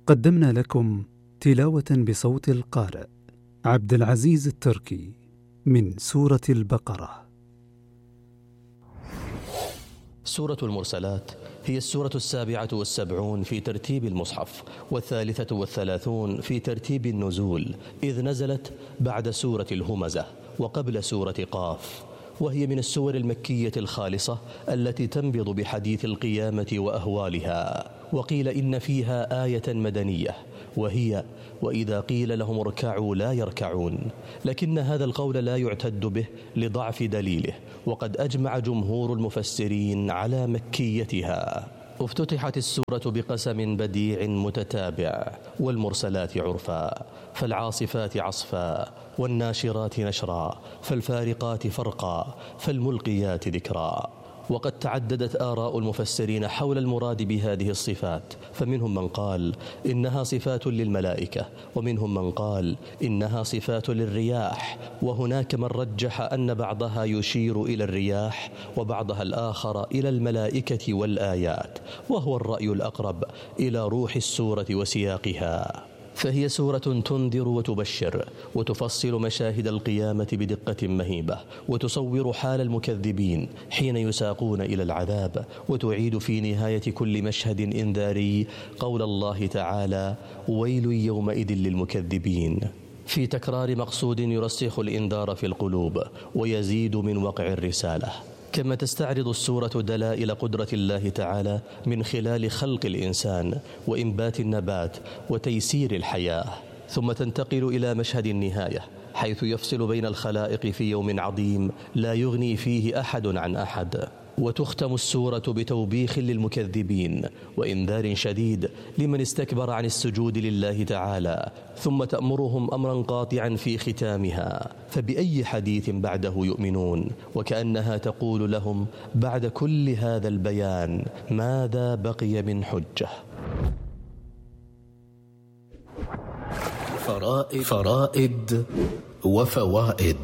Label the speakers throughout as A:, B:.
A: قدمنا لكم تلاوة بصوت القارئ عبد العزيز التركي من سورة البقرة.
B: سورة المرسلات هي السورة 77 في ترتيب المصحف، 33 في ترتيب النزول، إذ نزلت بعد سورة الهمزة وقبل سورة قاف، وهي من السور المكية الخالصة التي تنبض بحديث القيامة وأهوالها. وقيل إن فيها آية مدنية وهي وإذا قيل لهم اركعوا لا يركعون، لكن هذا القول لا يعتد به لضعف دليله، وقد أجمع جمهور المفسرين على مكيتها. افتتحت السورة بقسم بديع متتابع: والمرسلات عرفا، فالعاصفات عصفا، والناشرات نشرا، فالفارقات فرقا، فالملقيات ذكرا. وقد تعددت آراء المفسرين حول المراد بهذه الصفات، فمنهم من قال إنها صفات للملائكة، ومنهم من قال إنها صفات للرياح، وهناك من رجح أن بعضها يشير إلى الرياح وبعضها الآخر إلى الملائكة والآيات، وهو الرأي الأقرب إلى روح السورة وسياقها. فهي سورة تنذر وتبشر وتفصل مشاهد القيامة بدقة مهيبة، وتصور حال المكذبين حين يساقون إلى العذاب، وتعيد في نهاية كل مشهد إنذاري قول الله تعالى: ويل يومئذ للمكذبين، في تكرار مقصود يرسخ الإنذار في القلوب ويزيد من وقع الرسالة. كما تستعرض السورة دلائل قدرة الله تعالى من خلال خلق الإنسان وإنبات النبات وتيسير الحياة، ثم تنتقل إلى مشهد النهاية حيث يفصل بين الخلائق في يوم عظيم لا يغني فيه أحد عن أحد. وتختم السورة بتوبيخ للمكذبين وإنذار شديد لمن استكبر عن السجود لله تعالى، ثم تأمرهم أمرا قاطعا في ختامها: فبأي حديث بعده يؤمنون؟ وكأنها تقول لهم بعد كل هذا البيان ماذا بقي من حجة؟
C: فرائد وفوائد.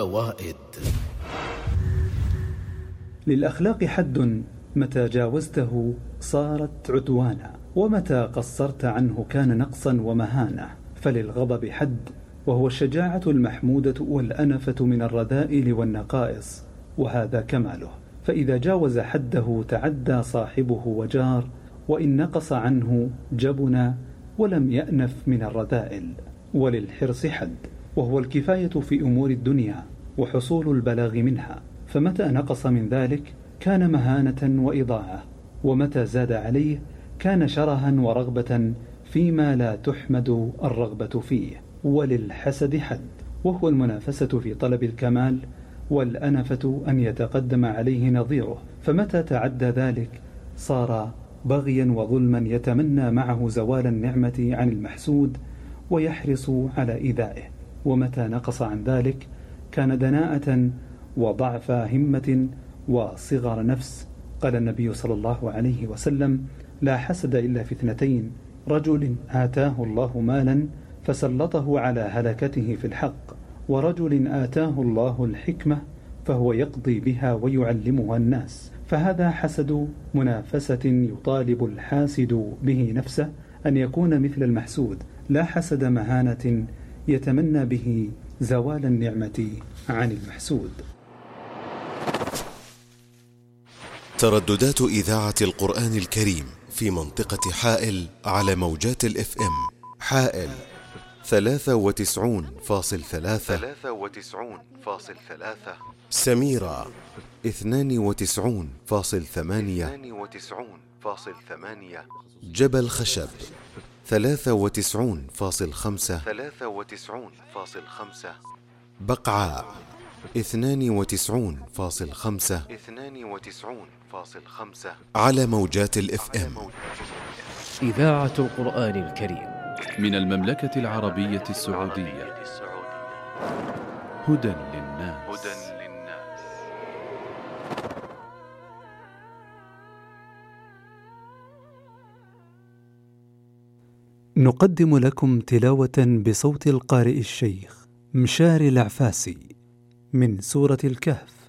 A: للأخلاق حد، متى جاوزته صارت عدوانا، ومتى قصرت عنه كان نقصا ومهانة. فللغضب حد، وهو الشجاعة المحمودة والأنفة من الرذائل والنقائص، وهذا كماله. فإذا جاوز حده تعدى صاحبه وجار، وإن نقص عنه جبن ولم يأنف من الرذائل. وللحرص حد، وهو الكفاية في أمور الدنيا وحصول البلاغ منها، فمتى نقص من ذلك كان مهانة وإضاعة، ومتى زاد عليه كان شرها ورغبة فيما لا تحمد الرغبة فيه. وللحسد حد، وهو المنافسة في طلب الكمال، والأنفة أن يتقدم عليه نظيره، فمتى تعدى ذلك صار بغيا وظلما يتمنى معه زوال النعمة عن المحسود ويحرص على إيذائه. ومتى نقص عن ذلك كان دناءة وضعف همة وصغر نفس. قال النبي صلى الله عليه وسلم: لا حسد إلا في اثنتين: رجل آتاه الله مالا فسلطه على هلكته في الحق، ورجل آتاه الله الحكمة فهو يقضي بها ويعلمها الناس. فهذا حسد منافسة يطالب الحاسد به نفسه أن يكون مثل المحسود، لا حسد مهانة يتمنى به زوال النعمة عن المحسود.
D: ترددات إذاعة القرآن الكريم في منطقة حائل على موجات الإف إم: حائل 93.3، سميرة 92.8، جبل خشب 93.5، بقعاء 92.5 على موجات الإف إم.
E: إذاعة القرآن الكريم
F: من المملكة العربية السعودية. هدى للناس.
A: نقدم لكم تلاوة بصوت القارئ الشيخ مشاري العفاسي من سورة الكهف.